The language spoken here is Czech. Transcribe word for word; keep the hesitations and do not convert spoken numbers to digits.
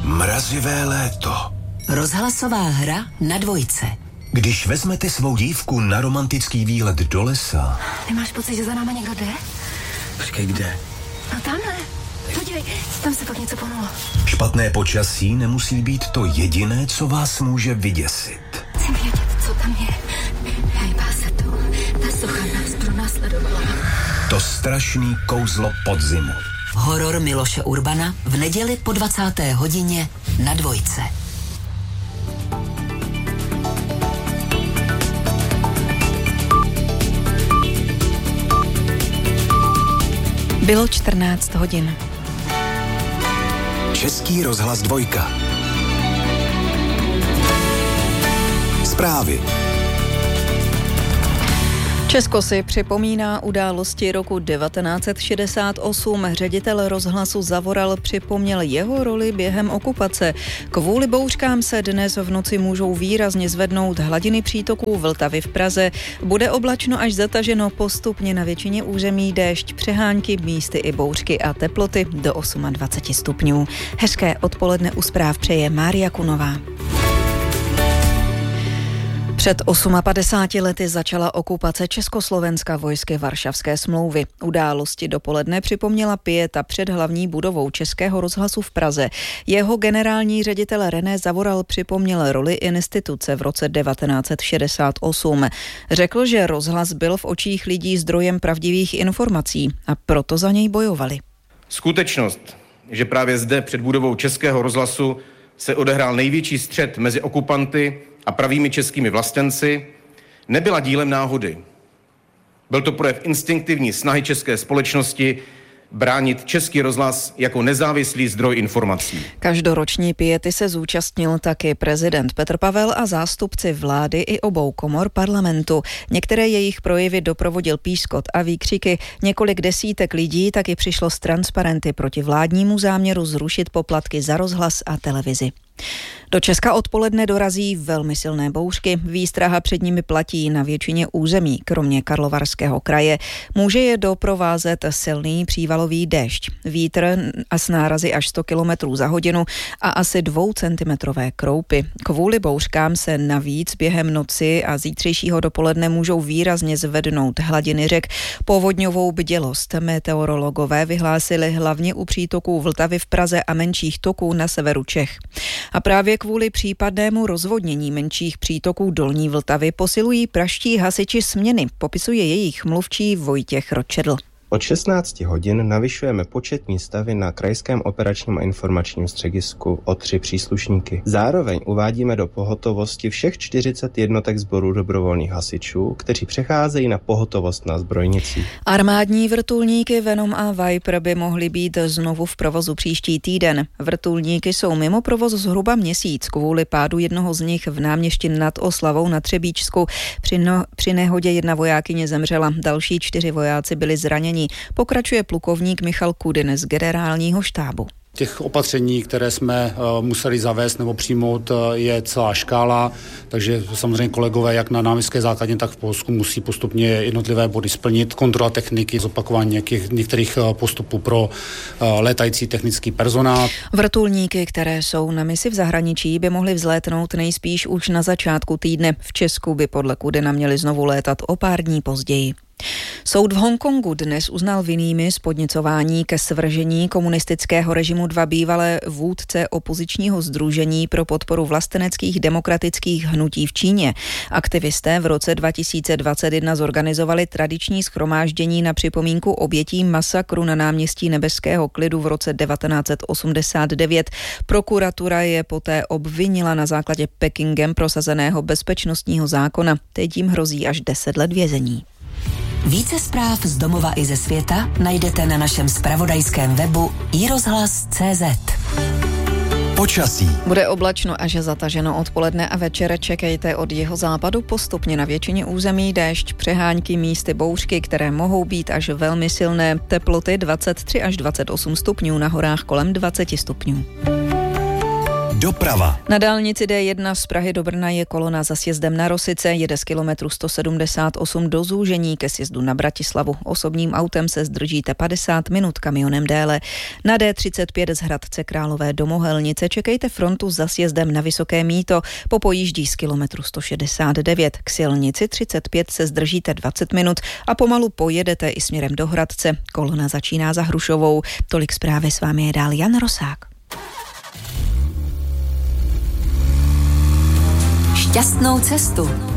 Mrazivé léto. Rozhlasová hra na dvojce. Když vezmete svou dívku na romantický výlet do lesa... Nemáš pocit, že za náma někdo jde? Počkej, kde? No tamhle. Podívej, tam se fakt něco pohnulo. Špatné počasí nemusí být to jediné, co vás může vyděsit. Chci vědět, co tam je. Hejbá se tu. Ta socha nás pronásledovala. To strašný kouzlo podzimu. Horor Miloše Urbana v neděli po dvacáté hodině na dvojce. Bylo čtrnáct hodin. Český rozhlas dvojka. Zprávy. Česko si připomíná události roku devatenáct set šedesát osm. Ředitel rozhlasu Zavoral připomněl jeho roli během okupace. Kvůli bouřkám se dnes v noci můžou výrazně zvednout hladiny přítoků Vltavy v Praze. Bude oblačno až zataženo, postupně na většině území déšť, přehánky, místy i bouřky a teploty do dvacet osm stupňů. Hezké odpoledne u zpráv přeje Mária Kunová. Před padesáti osmi lety začala okupace Československa vojsky Varšavské smlouvy. Události dopoledne připomněla pieta před hlavní budovou Českého rozhlasu v Praze. Jeho generální ředitel René Zavoral připomněl roli instituce v roce devatenáct set šedesát osm. Řekl, že rozhlas byl v očích lidí zdrojem pravdivých informací a proto za něj bojovali. Skutečnost, že právě zde před budovou Českého rozhlasu se odehrál největší střet mezi okupanty a pravými českými vlastenci, nebyla dílem náhody. Byl to projev instinktivní snahy české společnosti bránit Český rozhlas jako nezávislý zdroj informací. Každoroční piety se zúčastnil taky prezident Petr Pavel a zástupci vlády i obou komor parlamentu. Některé jejich projevy doprovodil pískot a výkřiky. Několik desítek lidí taky přišlo s transparenty proti vládnímu záměru zrušit poplatky za rozhlas a televizi. Do Česka odpoledne dorazí velmi silné bouřky. Výstraha před nimi platí na většině území, kromě Karlovarského kraje. Může je doprovázet silný přívalový déšť. Vítr a s nárazy až sto kilometrů za hodinu a asi dvoucentimetrové kroupy. Kvůli bouřkám se navíc během noci a zítřejšího dopoledne můžou výrazně zvednout hladiny řek. Povodňovou bdělost meteorologové vyhlásili hlavně u přítoků Vltavy v Praze a menších toků na severu Čech. A právě kvůli případnému rozvodnění menších přítoků Dolní Vltavy posilují pražští hasiči směny, popisuje jejich mluvčí Vojtěch Ročedl. Od šestnácti hodin navyšujeme početní stavy na Krajském operačním a informačním středisku o tři příslušníky. Zároveň uvádíme do pohotovosti všech čtyřicet jednotek sborů dobrovolných hasičů, kteří přecházejí na pohotovost na zbrojnicích. Armádní vrtulníky Venom a Viper by mohly být znovu v provozu příští týden. Vrtulníky jsou mimo provoz zhruba měsíc kvůli pádu jednoho z nich v Náměšti nad Oslavou na Třebíčsku. Při, no, při nehodě jedna vojákyně zemřela, další čtyři vojáci byli zraněni. Pokračuje plukovník Michal Kudin z generálního štábu. Těch opatření, které jsme uh, museli zavést nebo přijmout, uh, je celá škála, takže samozřejmě kolegové jak na náměstské základně, tak v Polsku musí postupně jednotlivé body splnit. Kontrola techniky, zopakování nějakých, některých uh, postupů pro uh, létající technický personál. Vrtulníky, které jsou na misi v zahraničí, by mohly vzlétnout nejspíš už na začátku týdne. V Česku by podle Kudina měli znovu létat o pár dní později. Soud v Hongkongu dnes uznal vinnými z podněcování ke svržení komunistického režimu dva bývalé vůdce opozičního sdružení pro podporu vlasteneckých demokratických hnutí v Číně. Aktivisté v roce dva tisíce dvacet jedna zorganizovali tradiční shromáždění na připomínku obětí masakru na náměstí Nebeského klidu v roce devatenáct set osmdesát devět. Prokuratura je poté obvinila na základě Pekingem prosazeného bezpečnostního zákona. Teď jim hrozí až deset let vězení. Více zpráv z domova i ze světa najdete na našem zpravodajském webu i rozhlas tečka cé zet. Počasí. Bude oblačno až zataženo odpoledne a večer. Čekejte od jihozápadu postupně na většině území déšť, přehánky, místy bouřky, které mohou být až velmi silné. Teploty dvacet tři až dvacet osm stupňů, na horách kolem dvacet stupňů. Doprava. Na dálnici D jedna z Prahy do Brna je kolona za sjezdem na Rosice, jede z kilometru sto sedmdesát osm do zúžení ke sjezdu na Bratislavu. Osobním autem se zdržíte padesát minut, kamionem déle. Na D třicet pět z Hradce Králové do Mohelnice čekejte frontu za sjezdem na Vysoké Mýto. Po pojíždí z kilometru sto šedesát devět. K silnici třicet pět se zdržíte dvacet minut a pomalu pojedete i směrem do Hradce. Kolona začíná za Hrušovou. Tolik zprávy, s vámi je dál Jan Rosák. Šťastnou cestu